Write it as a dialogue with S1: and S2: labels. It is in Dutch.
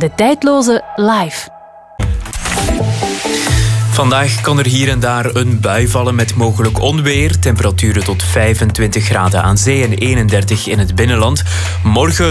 S1: De Tijdloze live.
S2: Vandaag kan er hier en daar een bui vallen met mogelijk onweer. Temperaturen tot 25 graden aan zee en 31 in het binnenland. Morgen